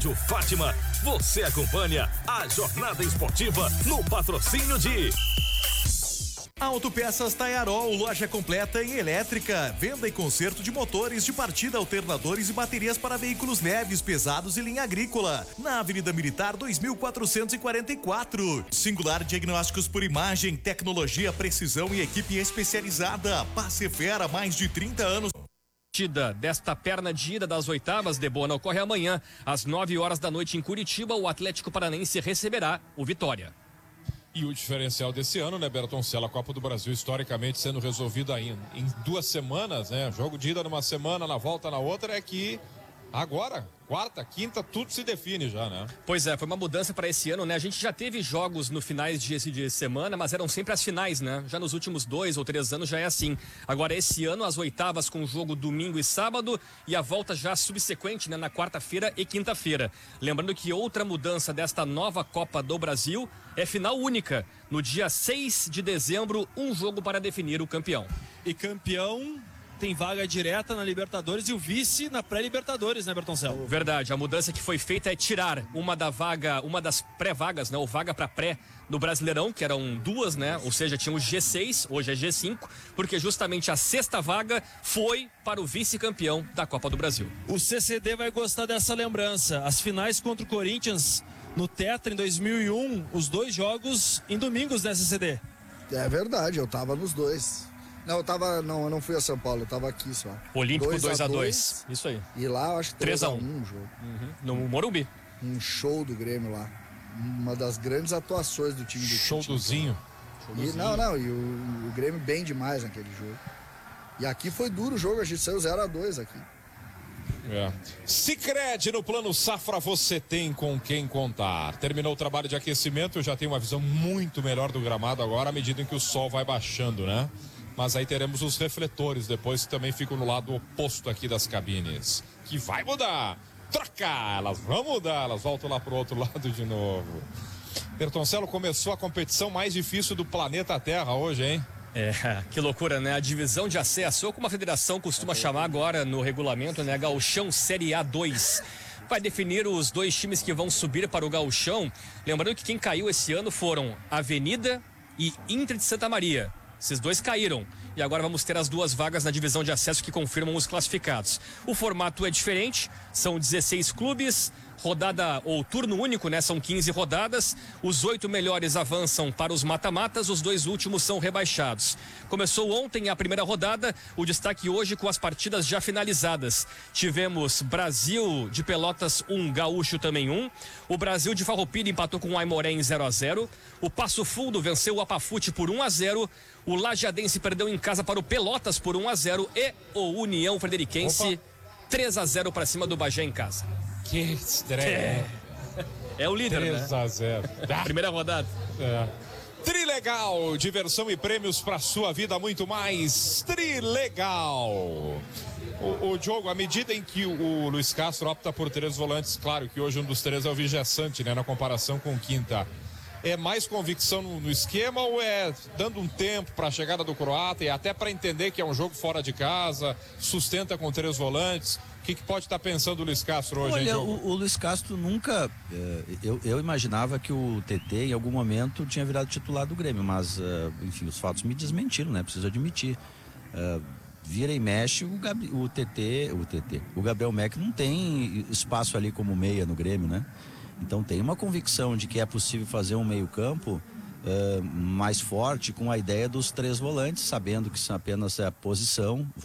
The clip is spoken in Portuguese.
Rádio Fátima, você acompanha a jornada esportiva no patrocínio de Autopeças Taiarol, loja completa em elétrica, venda e conserto de motores de partida, alternadores e baterias para veículos leves, pesados e linha agrícola. Na Avenida Militar 2444. Singular Diagnósticos por Imagem, tecnologia, precisão e equipe especializada. Passefera, mais de 30 anos. Desta perna de ida das oitavas de Bona ocorre amanhã, às 9 horas da noite em Curitiba. O Atlético Paranaense receberá o Vitória. E o diferencial desse ano, né, Bertoncello, a Copa do Brasil historicamente sendo resolvida em 2 semanas, né? Jogo de ida numa semana, na volta na outra, é que agora, quarta, quinta, tudo se define já, né? Pois é, foi uma mudança para esse ano, né? A gente já teve jogos no finais de semana, mas eram sempre as finais, né? Já nos últimos 2 ou 3 anos já é assim. Agora, esse ano, as oitavas com jogo domingo e sábado e a volta já subsequente, né? Na quarta-feira e quinta-feira. Lembrando que outra mudança desta nova Copa do Brasil é final única. No dia 6 de dezembro, um jogo para definir o campeão. E campeão tem vaga direta na Libertadores e o vice na pré-Libertadores, né, Bertoncello? Verdade, a mudança que foi feita é tirar uma das pré-vagas, né, ou vaga para pré no Brasileirão, que eram 2, né, ou seja, tinha o G6, hoje é G5, porque justamente a 6ª vaga foi para o vice-campeão da Copa do Brasil. O CCD vai gostar dessa lembrança, as finais contra o Corinthians no Tetra em 2001, os 2 jogos em domingos, né, CCD? É verdade, eu tava nos 2. Não, eu não fui a São Paulo, eu tava aqui só. Olímpico 2-2. Isso aí. E lá eu acho que 3-1 o jogo. No Morumbi. Um show do Grêmio lá. Uma das grandes atuações do time do Showzinho. E o Grêmio bem demais naquele jogo. E aqui foi duro o jogo, a gente saiu 0-2 aqui. Sicredi, no Plano Safra você tem com quem contar. Terminou o trabalho de aquecimento, eu já tenho uma visão muito melhor do gramado agora, à medida em que o sol vai baixando, né? Mas aí teremos os refletores depois, que também ficam no lado oposto aqui das cabines. Que vai mudar. Troca! Elas vão mudar, elas voltam lá pro outro lado de novo. Bertoncello, começou a competição mais difícil do planeta Terra hoje, hein? Que loucura, né? A divisão de acesso, ou como a federação costuma chamar agora no regulamento, né? Gauchão Série A2. Vai definir os 2 times que vão subir para o Gauchão. Lembrando que quem caiu esse ano foram Avenida e Inter de Santa Maria. Esses 2 caíram e agora vamos ter as 2 vagas na divisão de acesso que confirmam os classificados. O formato é diferente, são 16 clubes, rodada ou turno único, né? São 15 rodadas, os 8 melhores avançam para os mata-matas, os 2 últimos são rebaixados. Começou ontem a primeira rodada, o destaque hoje com as partidas já finalizadas. Tivemos Brasil de Pelotas 1, Gaúcho também 1. O Brasil de Farroupilha empatou com o Aimoré em 0-0. O Passo Fundo venceu o Apafute por 1-0. O Lajadense perdeu em casa para o Pelotas por 1-0 e o União Frederiquense 3-0 para cima do Bagé em casa. Que estreia. É o líder, 3-0. Primeira rodada. Trilegal, diversão e prêmios para sua vida, muito mais. Trilegal. O Diogo, à medida em que o Luiz Castro opta por 3 volantes, claro que hoje um dos 3 é o Vijaçante, né, na comparação com o Quinta. É mais convicção no esquema ou é dando um tempo para a chegada do croata e até para entender que é um jogo fora de casa, sustenta com 3 volantes? O que pode estar pensando o Luiz Castro hoje? Olha, o Luiz Castro nunca... Eu imaginava que o TT em algum momento tinha virado titular do Grêmio, mas, enfim, os fatos me desmentiram, né? Preciso admitir. Vira e mexe, o Gabriel Meck não tem espaço ali como meia no Grêmio, né? Então tem uma convicção de que é possível fazer um meio-campo mais forte com a ideia dos 3 volantes, sabendo que isso apenas é a posição.